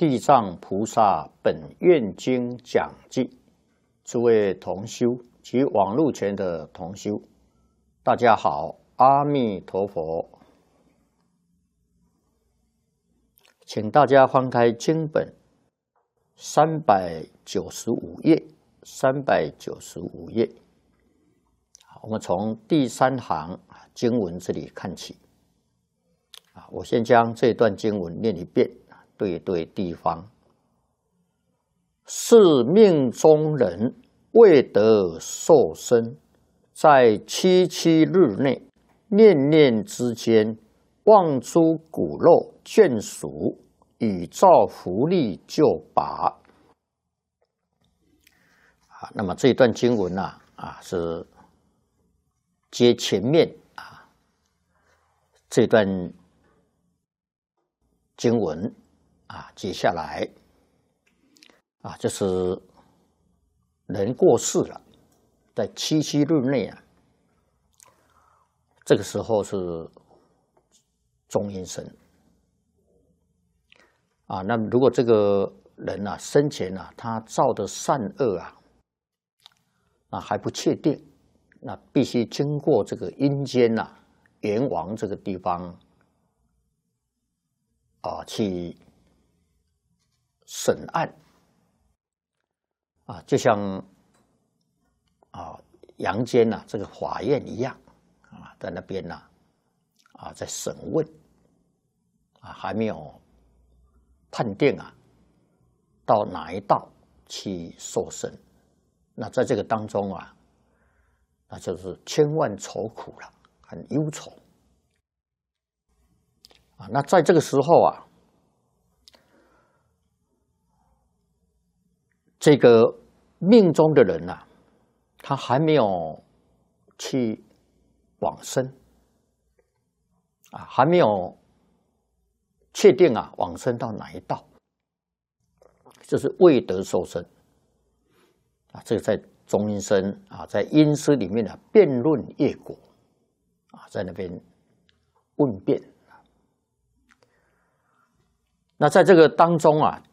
地藏菩萨本愿经讲记，诸位同修及网络前的同修，大家好，阿弥陀佛。请大家翻开经本395页，395页。我们从第3行经文这里看起。我先将这段经文念一遍，对地方。是命中人未得受身，在7日内，念念之间，望诸骨肉眷属，宇造福利就拔。那么这一段经文是接前面这段经文接下来就是人过世了，在7日内这个时候是中阴身那么如果这个人生前他造的善恶还不确定，那必须经过这个阴间阎王这个地方去审案就像阳间这个法院一样在那边在审问还没有判定到哪一道去受审。那在这个当中那就是千万愁苦了，很忧愁那在这个时候这个命中的人他还没有去往生还没有确定往生到哪一道，就是未得受身这个在中阴身在阴司里面辩论业果在那边问辩。那在这个当中